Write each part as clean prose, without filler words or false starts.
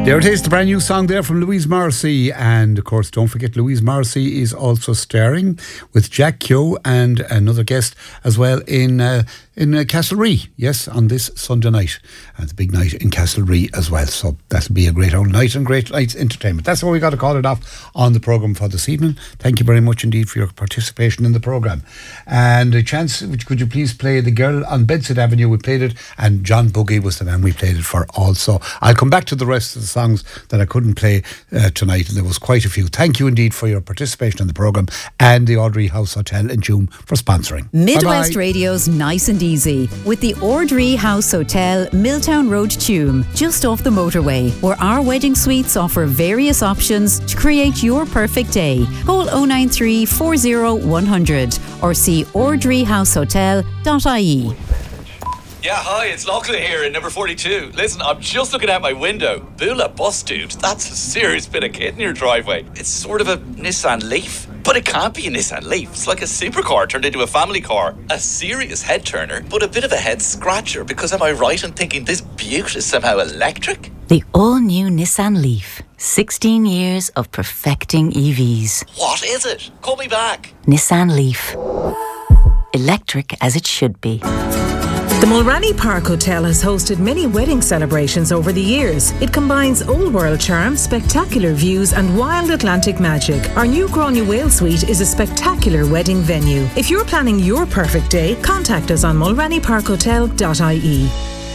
There it is, the brand new song there from Louise Morrissey. And of course, don't forget, Louise Morrissey is also starring with Jack Keogh and another guest as well in Castlerea, yes, on this Sunday night. And it's a big night in Castlerea as well. So that'll be a great old night and great night's entertainment. That's what we got to call it off on the programme for this evening. Thank you very much indeed for your participation in the programme. And a chance, could you please play The Girl on Bedsit Avenue? We played it, and John Buggy was the man we played it for also. I'll come back to the rest of the songs that I couldn't play tonight, and there was quite a few. Thank you indeed for your participation in the programme, and the Audrey House Hotel in June for sponsoring. Midwest Bye-bye. Radio's Nice and Easy with the Audrey House Hotel, Milltown Road, Tuam, just off the motorway, where our wedding suites offer various options to create your perfect day. Call 093 40 100 or see audreyhousehotel.ie. Yeah, hi, it's Lachlan here in number 42. Listen, I'm just looking out my window. Bula bus, dude. That's a serious bit of kit in your driveway. It's sort of a Nissan Leaf. But it can't be a Nissan Leaf. It's like a supercar turned into a family car. A serious head turner, but a bit of a head scratcher, because am I right in thinking this beaut is somehow electric? The all-new Nissan Leaf. 16 years of perfecting EVs. What is it? Call me back. Nissan Leaf. Electric as it should be. The Mulranny Park Hotel has hosted many wedding celebrations over the years. It combines old world charm, spectacular views and wild Atlantic magic. Our new Gráinne Whale Suite is a spectacular wedding venue. If you're planning your perfect day, contact us on mulrannyparkhotel.ie.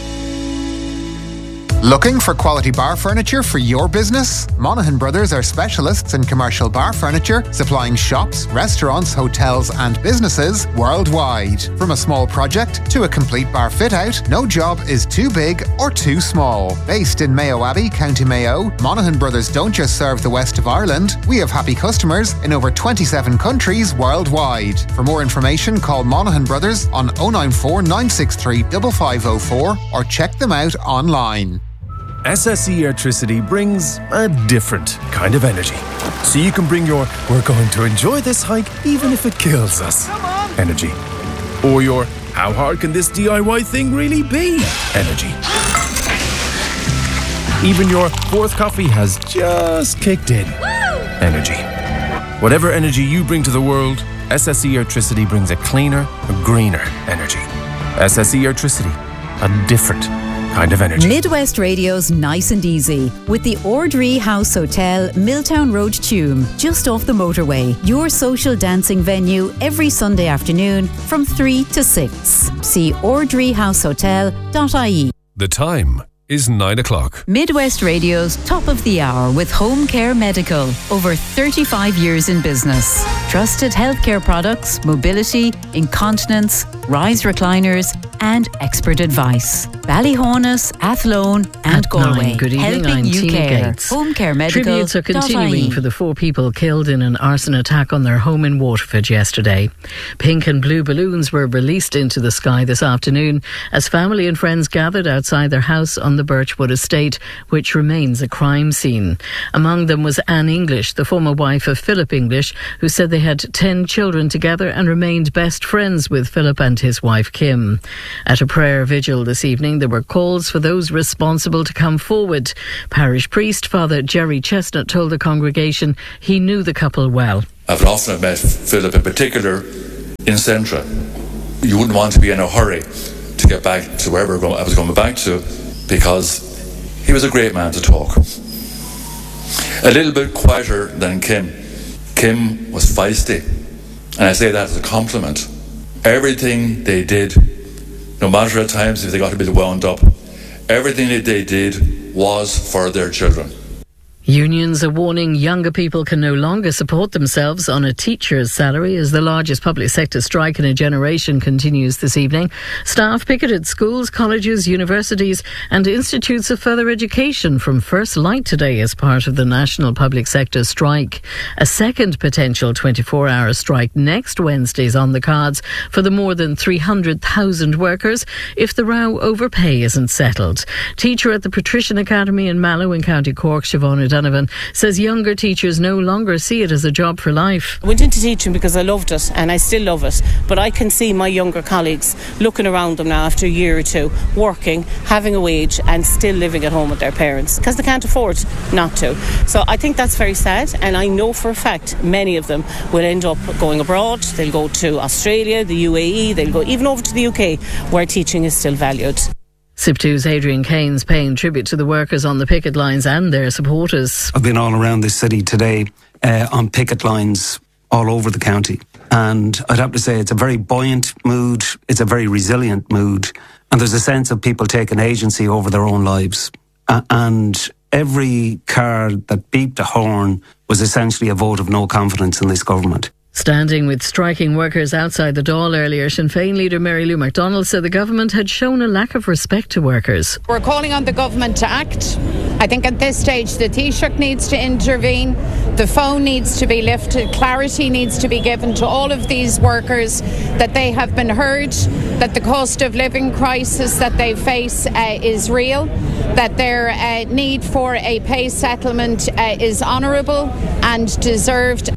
Looking for quality bar furniture for your business? Monaghan Brothers are specialists in commercial bar furniture, supplying shops, restaurants, hotels and businesses worldwide. From a small project to a complete bar fit-out, no job is too big or too small. Based in Mayo Abbey, County Mayo, Monaghan Brothers don't just serve the west of Ireland. We have happy customers in over 27 countries worldwide. For more information, call Monaghan Brothers on 094 963 5504 or check them out online. SSE Airtricity brings a different kind of energy. So you can bring your "we're going to enjoy this hike even if it kills us" energy. Or your "how hard can this DIY thing really be" energy. Even your fourth coffee has just kicked in energy. Whatever energy you bring to the world, SSE Airtricity brings a cleaner, a greener energy. SSE Airtricity, a different kind of energy. Midwest Radio's Nice and Easy with the Audrey House Hotel, Milltown Road, Tuam, just off the motorway. Your social dancing venue every Sunday afternoon from 3 to 6. See audreyhousehotel.ie. The time is 9 o'clock. Midwest Radio's Top of the Hour with Home Care Medical. Over 35 years in business. Trusted healthcare products, mobility, incontinence, rise recliners and expert advice. Ballyhonus, Athlone and Galway. Good evening, helping I'm you Tina care. Gates. Home Care Medical. Tributes are continuing for the 4 people killed in an arson attack on their home in Waterford yesterday. Pink and blue balloons were released into the sky this afternoon as family and friends gathered outside their house on the Birchwood estate, which remains a crime scene. Among them was Anne English, the former wife of Philip English, who said they had 10 children together and remained best friends with Philip and his wife Kim. At a prayer vigil this evening, there were calls for those responsible to come forward. Parish priest Father Jerry Chestnut told the congregation he knew the couple well. I've often met Philip in particular in Centra. You wouldn't want to be in a hurry to get back to wherever I was going back to, because he was a great man to talk. A little bit quieter than Kim. Kim was feisty, and I say that as a compliment. Everything they did, no matter at times if they got a bit wound up, everything that they did was for their children. Unions are warning younger people can no longer support themselves on a teacher's salary as the largest public sector strike in a generation continues this evening. Staff picketed schools, colleges, universities and institutes of further education from first light today as part of the national public sector strike. A second potential 24-hour strike next Wednesday is on the cards for the more than 300,000 workers if the row over pay isn't settled. Teacher at the Patrician Academy in Mallow in County Cork, Siobhan Donovan, says younger teachers no longer see it as a job for life. I went into teaching because I loved it and I still love it, but I can see my younger colleagues looking around them now after a year or two, working, having a wage and still living at home with their parents because they can't afford not to. So I think that's very sad, and I know for a fact many of them will end up going abroad. They'll go to Australia, the UAE, they'll go even over to the UK where teaching is still valued. SIP2's Adrian Keynes paying tribute to the workers on the picket lines and their supporters. I've been all around this city today on picket lines all over the county, and I'd have to say it's a very buoyant mood, it's a very resilient mood, and there's a sense of people taking agency over their own lives. And every car that beeped a horn was essentially a vote of no confidence in this government. Standing with striking workers outside the Dáil earlier, Sinn Féin leader Mary Lou McDonald said the government had shown a lack of respect to workers. We're calling on the government to act. I think at this stage the Taoiseach needs to intervene, the phone needs to be lifted, clarity needs to be given to all of these workers that they have been heard, that the cost of living crisis that they face is real, that their need for a pay settlement is honourable and deserved.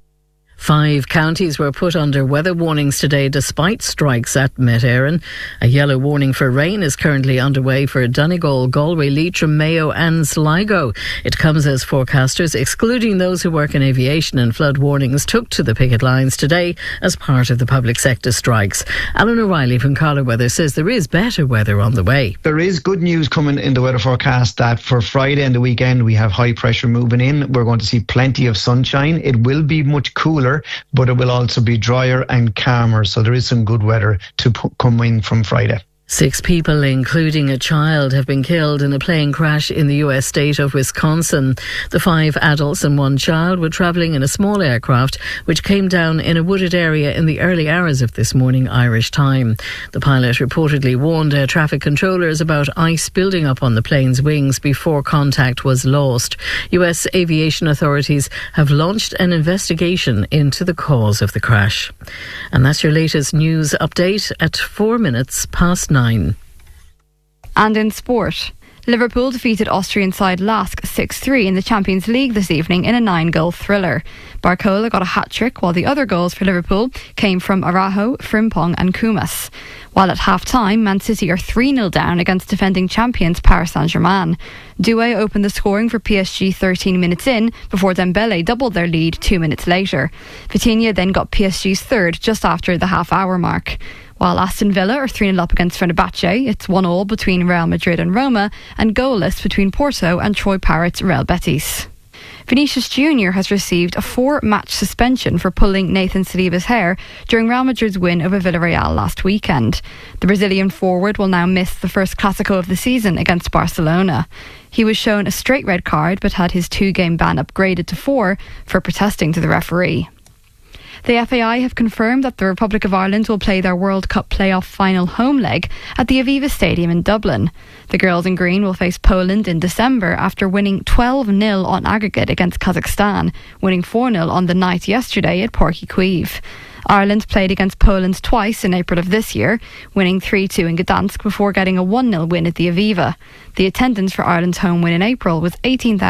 5 counties were put under weather warnings today despite strikes at Met Éireann. A yellow warning for rain is currently underway for Donegal, Galway, Leitrim, Mayo and Sligo. It comes as forecasters, excluding those who work in aviation, and flood warnings took to the picket lines today as part of the public sector strikes. Alan O'Reilly from Carlow Weather says there is better weather on the way. There is good news coming in the weather forecast that for Friday and the weekend we have high pressure moving in. We're going to see plenty of sunshine. It will be much cooler, but it will also be drier and calmer, so there is some good weather to come in from Friday. 6 people, including a child, have been killed in a plane crash in the US state of Wisconsin. The 5 adults and 1 child were travelling in a small aircraft which came down in a wooded area in the early hours of this morning Irish time. The pilot reportedly warned air traffic controllers about ice building up on the plane's wings before contact was lost. US aviation authorities have launched an investigation into the cause of the crash. And that's your latest news update at 4 minutes past 9. And in sport, Liverpool defeated Austrian side Lask 6-3 in the Champions League this evening in a 9-goal thriller. Barcola got a hat-trick, while the other goals for Liverpool came from Araujo, Frimpong and Kumas. While at half-time, Man City are 3-0 down against defending champions Paris Saint-Germain. Doué opened the scoring for PSG 13 minutes in, before Dembele doubled their lead 2 minutes later. Vitinha then got PSG's third just after the half-hour mark. While Aston Villa are 3-0 up against Fenerbahce, it's 1-1 between Real Madrid and Roma, and goalless between Porto and Troy Parrott's Real Betis. Vinicius Jr. has received a 4-match suspension for pulling Nathan Saliba's hair during Real Madrid's win over Villarreal last weekend. The Brazilian forward will now miss the first Clásico of the season against Barcelona. He was shown a straight red card but had his 2-game ban upgraded to 4 for protesting to the referee. The FAI have confirmed that the Republic of Ireland will play their World Cup playoff final home leg at the Aviva Stadium in Dublin. The girls in green will face Poland in December after winning 12-0 on aggregate against Kazakhstan, winning 4-0 on the night yesterday at Páirc Uí Chaoimh. Ireland played against Poland twice in April of this year, winning 3-2 in Gdansk before getting a 1-0 win at the Aviva. The attendance for Ireland's home win in April was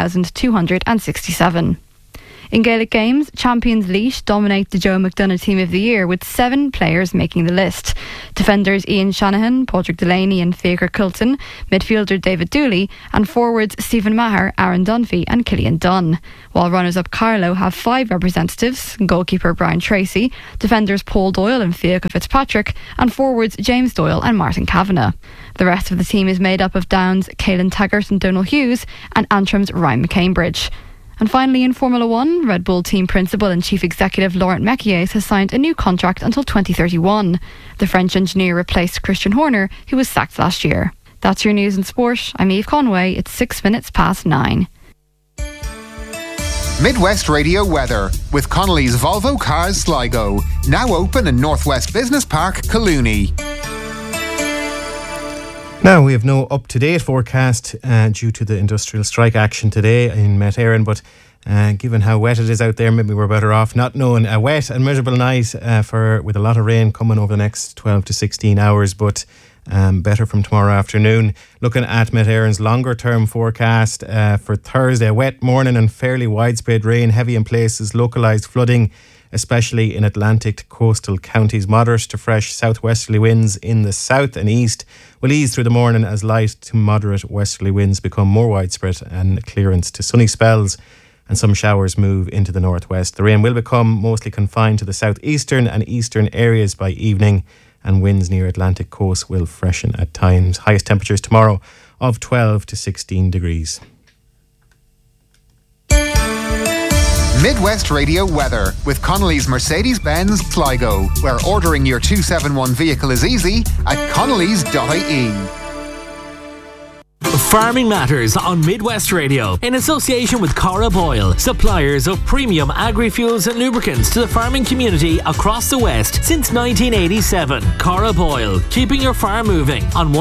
18,267. In Gaelic games, champions Laois dominate the Joe McDonagh Team of the Year with 7 players making the list. Defenders Ian Shanahan, Padraig Delaney and Faker Coulton, midfielder David Dooley and forwards Stephen Maher, Aaron Dunphy and Killian Dunn. While runners-up Carlow have 5 representatives, goalkeeper Brian Tracy, defenders Paul Doyle and Fiacre Fitzpatrick and forwards James Doyle and Martin Kavanagh. The rest of the team is made up of Down's Caelan Taggart and Donal Hughes and Antrim's Ryan McCambridge. And finally, in Formula 1, Red Bull team principal and chief executive Laurent Mekies has signed a new contract until 2031. The French engineer replaced Christian Horner, who was sacked last year. That's your news and sport. I'm Eve Conway. It's 6 minutes past 9. Midwest Radio weather with Connolly's Volvo Cars Sligo. Now open in Northwest Business Park, Collooney. Now, we have no up-to-date forecast due to the industrial strike action today in Met Éireann, but given how wet it is out there, maybe we're better off not knowing. A wet and miserable night with a lot of rain coming over the next 12 to 16 hours, but Better from tomorrow afternoon. Looking at Met Éireann's longer term forecast for Thursday, a wet morning and fairly widespread rain, heavy in places, localised flooding, especially in Atlantic coastal counties. Moderate to fresh southwesterly winds in the south and east will ease through the morning as light to moderate westerly winds become more widespread and clearance to sunny spells, and some showers move into the northwest. The rain will become mostly confined to the southeastern and eastern areas by evening, and winds near Atlantic coast will freshen at times. Highest temperatures tomorrow of 12 to 16 degrees. Midwest Radio weather with Connolly's Mercedes-Benz Sligo, where ordering your 271 vehicle is easy at connellys.ie. Farming Matters on Midwest Radio in association with Cara Boyle, suppliers of premium agri-fuels and lubricants to the farming community across the West since 1987. Cara Boyle, keeping your farm moving on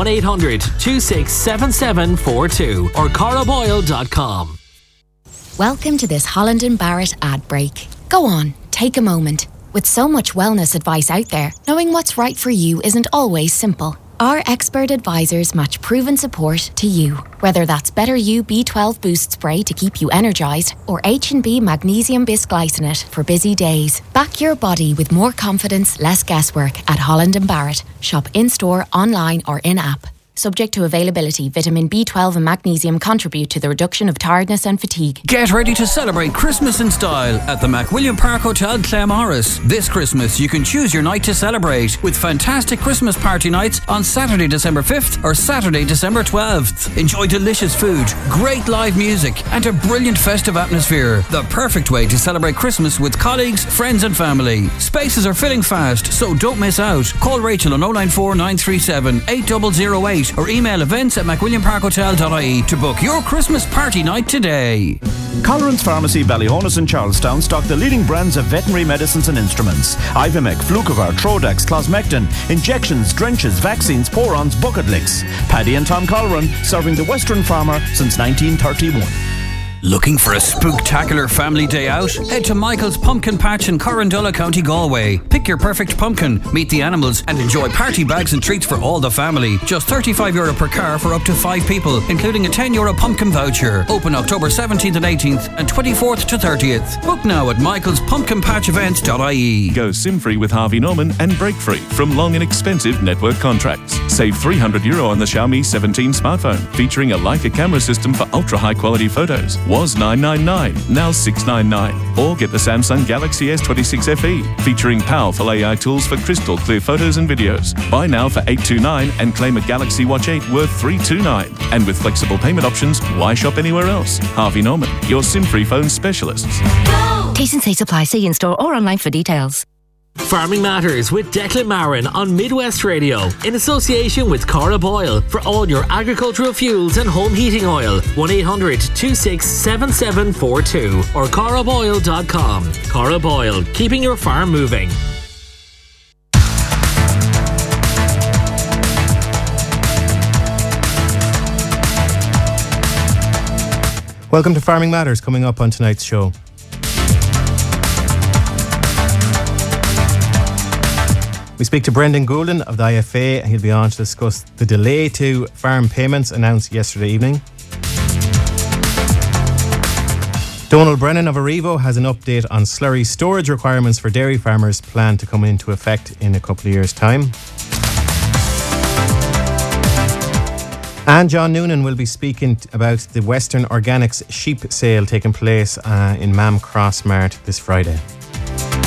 1-800-267742 or caraboyle.com. Welcome to this Holland & Barrett ad break. Go on, take a moment. With so much wellness advice out there, knowing what's right for you isn't always simple. Our expert advisors match proven support to you. Whether that's Better You B12 Boost Spray to keep you energised or H&B Magnesium Bisglycinate for busy days. Back your body with more confidence, less guesswork at Holland & Barrett. Shop in-store, online or in-app. Subject to availability, vitamin B12 and magnesium contribute to the reduction of tiredness and fatigue. Get ready to celebrate Christmas in style at the McWilliam Park Hotel, Claremorris. This Christmas, you can choose your night to celebrate with fantastic Christmas party nights on Saturday, December 5th or Saturday, December 12th. Enjoy delicious food, great live music and a brilliant festive atmosphere. The perfect way to celebrate Christmas with colleagues, friends and family. Spaces are filling fast, so don't miss out. Call Rachel on 094 937 8008 or email events@macwilliamparkhotel.ie to book your Christmas party night today. Colleran's Pharmacy, Ballyhonus and Charlestown stock the leading brands of veterinary medicines and instruments. Ivimec, Flucovar, Trodax, Closmectin, injections, drenches, vaccines, pour-ons, bucket licks. Paddy and Tom Colleran, serving the Western farmer since 1931. Looking for a spooktacular family day out? Head to Michael's Pumpkin Patch in Corrandulla, County Galway. Pick your perfect pumpkin, meet the animals and enjoy party bags and treats for all the family. Just €35 per car for up to 5 people, including a €10 pumpkin voucher. Open October 17th and 18th and 24th to 30th. Book now at michaelspumpkinpatchevents.ie. Go SIM-free with Harvey Norman and break-free from long and expensive network contracts. Save €300 on the Xiaomi 17 smartphone, featuring a Leica camera system for ultra-high quality photos. Was $999, now $699. Or get the Samsung Galaxy S26 FE, featuring powerful AI tools for crystal clear photos and videos. Buy now for $829 and claim a Galaxy Watch 8 worth $329. And with flexible payment options, why shop anywhere else? Harvey Norman, your SIM-free phone specialists. T&C supply. See in-store or online for details. Farming Matters with Declan Marin on Midwest Radio in association with Cara Boyle for all your agricultural fuels and home heating oil. 1-800-267742 or caraboyle.com. Cara Boyle, keeping your farm moving. Welcome to Farming Matters, coming up on tonight's show. We speak to Brendan Goulden of the IFA. He'll be on to discuss the delay to farm payments announced yesterday evening. Donald Brennan of Arrivo has an update on slurry storage requirements for dairy farmers planned to come into effect in a couple of years' time. And John Noonan will be speaking about the Western Organics sheep sale taking place in Mam Cross Mart this Friday.